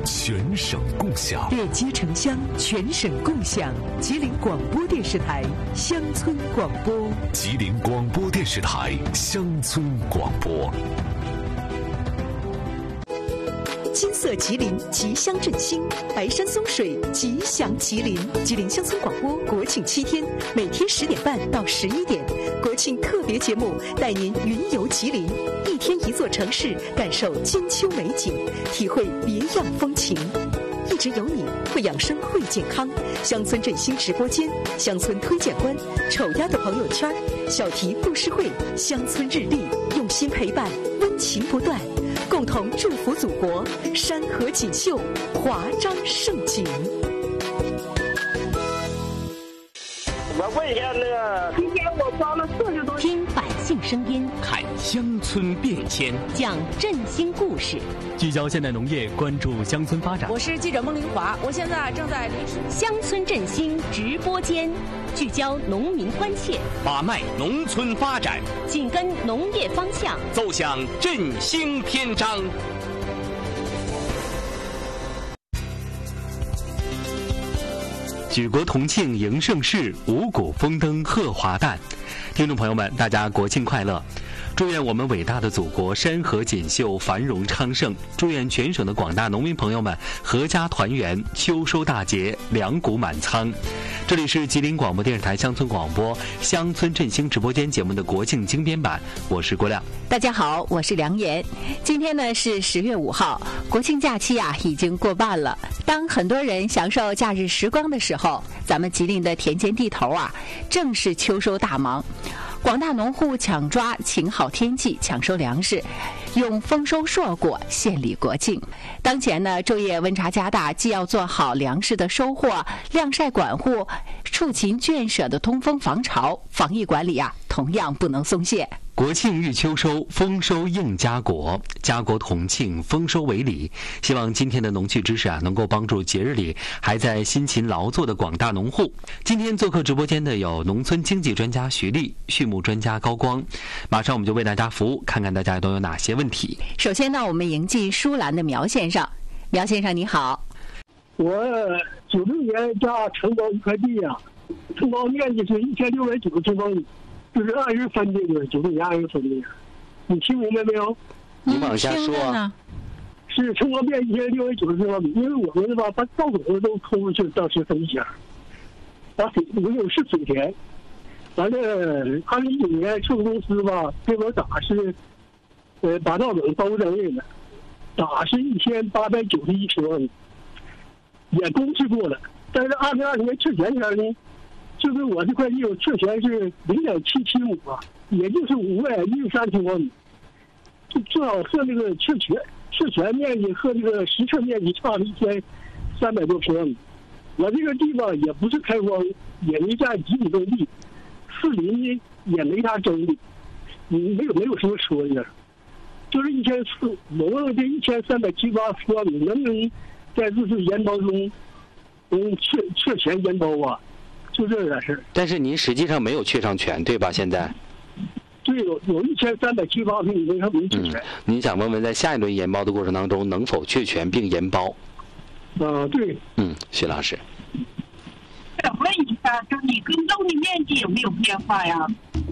全省共享。 列基城乡，全省共享。吉林广播电视台乡村广播。 吉林广播电视台乡村广播。 金色吉林，吉祥振兴；白山松水，吉祥吉林。吉林乡村广播国庆7天，每天10点半到11点，国庆特别节目带您云游吉林，1天1座城市，感受金秋美景，体会别样风情。一直有你，会养生会健康。乡村振兴直播间，乡村推荐官，丑鸭的朋友圈，小题故事会，乡村日历，用心陪伴，温情不断。共同祝福祖国山河锦绣，华章盛景。 我问一下那个，今天我装了40多， 听百姓声音， 看乡村变迁， 讲振兴故事， 聚焦现代农业，关注乡村发展。 我是记者孟玲华，我现在正在临时乡村振兴直播间，聚焦农民关切， 把脉农村发展， 紧跟农业方向， 奏响振兴篇章。举国同庆迎盛世，五谷丰登贺华诞。听众朋友们，大家国庆快乐！祝愿我们伟大的祖国山河锦绣，繁荣昌盛；祝愿全省的广大农民朋友们阖家团圆，秋收大捷，粮谷满仓。这里是吉林广播电视台乡村广播乡村振兴直播间节目的国庆精编版，我是郭亮。 大家好，我是梁岩。今天呢是10月5号，国庆假期已经过半了。当很多人享受假日时光的时候，咱们吉林的田间地头正是秋收大忙。广大农户抢抓晴好天气，抢收粮食，用丰收硕果献礼国庆。当前呢，昼夜温差加大，既要做好粮食的收获、晾晒管护、畜禽圈舍的通风防潮，防疫管理同样不能松懈。 国庆遇秋收，丰收应家国，家国同庆，丰收为礼。希望今天的农趣知识能够帮助节日里还在辛勤劳作的广大农户。今天做客直播间的有农村经济专家徐丽、畜牧专家高光。马上我们就为大家服务，看看大家都有哪些问题。 首先呢，我们迎进舒兰的苗先生。苗先生你好。 我96年家承包一块地承包面积是1690平方米。就是按人分的，96年按人分的，你听明白没有？ 你往下说是承包面积1690平方米，因为我们把稻种都抠出去，当时分家，我有是水田，完了2015年畜牧公司给我打是，把稻种都扔人了，打是1891平方米，也公示过了，但是2020年确权前呢？就是我这块地有确权是0.775也就是513平方米，就正好和那个确权面积和这个实测面积差了1300多平方米。我这个地方也不是开荒，也没占几亩耕地，四邻呢也没啥争议，没有什么说的，就是1400，我问这1378平方米能不能在这次研包中确权研包就这点事儿。 但是您实际上没有确上权，对吧？现在对，有1378平米没确权。 您想问问，在下一轮研包的过程当中，能否确权并研包？ 对。 徐老师。 想问一下，就你耕种的面积有没有变化呀？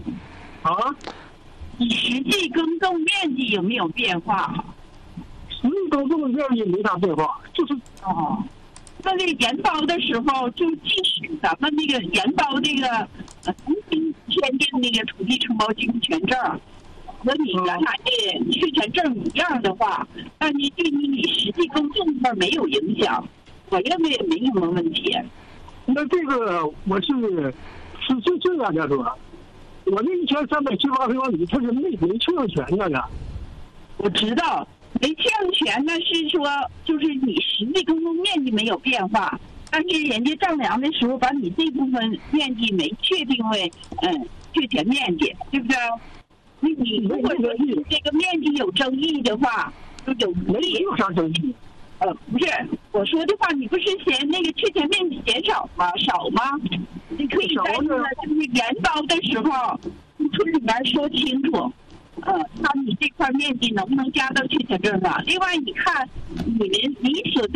你实际耕种面积有没有变化？ 实际耕种的面积没啥变化，就是那这个研包的时候，就即使咱们那个研包这个重新签订那个土地承包经营权证和你原来的确权证一样的话，那你对你实际耕种那没有影响，我认为也没什么问题。 那这个我是这样的说，我那1378平方米它是没确上权的。 我知道。没确上权呢，是说就是你实际耕种面积没有变化，但是人家丈量的时候把你这部分面积没确定为确权面积，对不对？那你如果说你这个面积有争议的话，就没有啥争议。 不是我说的话，你不是嫌那个确权面积减少吗？少吗？你可以在就是研包的时候，村里面说清楚。看你这块面积能不能加到确权证上。另外，你看你所在